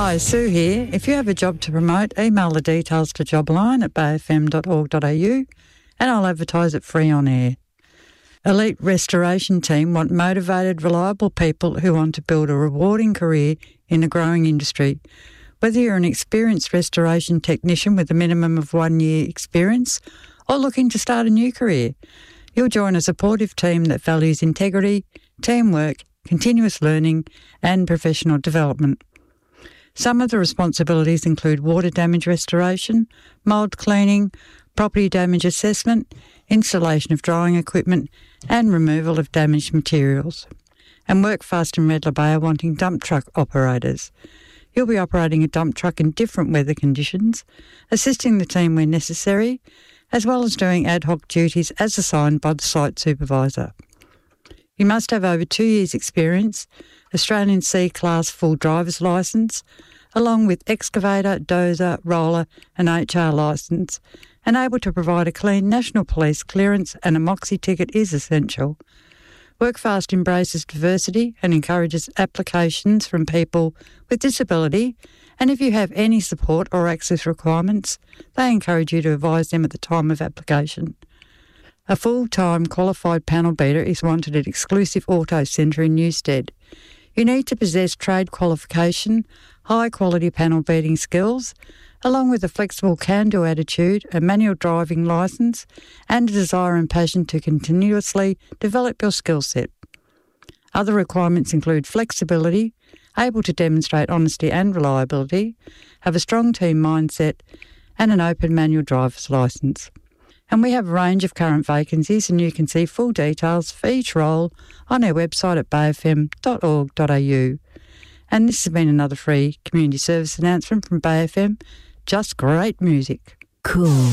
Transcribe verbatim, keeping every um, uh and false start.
Hi, Sue here. If you have a job to promote, email the details to jobline at bay f m dot org dot a u and I'll advertise it free on air. Elite Restoration Team want motivated, reliable people who want to build a rewarding career in a growing industry. Whether you're an experienced restoration technician with a minimum of one year experience or looking to start a new career, you'll join a supportive team that values integrity, teamwork, continuous learning and professional development. Some of the responsibilities include water damage restoration, mould cleaning, property damage assessment, installation of drying equipment and removal of damaged materials. And Workfast and Redler Bay are wanting dump truck operators. You'll be operating a dump truck in different weather conditions, assisting the team where necessary, as well as doing ad hoc duties as assigned by the site supervisor. You must have over two years' experience, Australian C-Class full driver's licence, along with excavator, dozer, roller and H R licence, and able to provide a clean National Police clearance and a Moxie ticket is essential. Workfast embraces diversity and encourages applications from people with disability, and if you have any support or access requirements, they encourage you to advise them at the time of application. A full-time qualified panel beater is wanted at Exclusive Auto Centre in Newstead. You need to possess trade qualification, high-quality panel beating skills, along with a flexible can-do attitude, a manual driving licence, and a desire and passion to continuously develop your skill set. Other requirements include flexibility, able to demonstrate honesty and reliability, have a strong team mindset, and an open manual driver's licence. And we have a range of current vacancies, and you can see full details for each role on our website at bay f m dot org dot a u. And this has been another free community service announcement from Bay F M. Just great music. Cool.